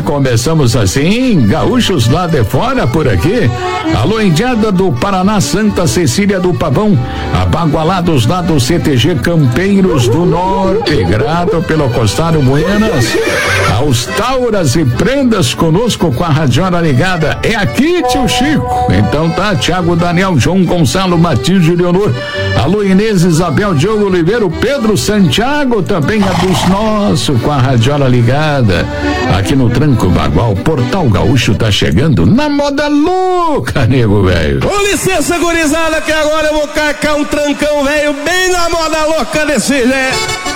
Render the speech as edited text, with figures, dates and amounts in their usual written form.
começamos assim, gaúchos lá de fora por aqui. Alô, Indiada do Paraná, Santa Cecília do Pavão, abagualados lá do CTG Campeiros do Norte, grato pelo acostário Buenas, aos Tauras e Prendas conosco com a radiola ligada, é aqui, tio Chico. Então tá, Thiago Daniel, João Gonçalo, Matilde Leonor, alô, Inês, Isabel, Diogo Oliveira, o Pedro Santiago também é dos nossos com a radiola ligada, aqui no Tranco Bagual, Portal Gaúcho tá chegando na moda louca, nego velho. Com licença, gurizada, que agora eu vou carcar um trancão velho bem na moda louca desse jeito.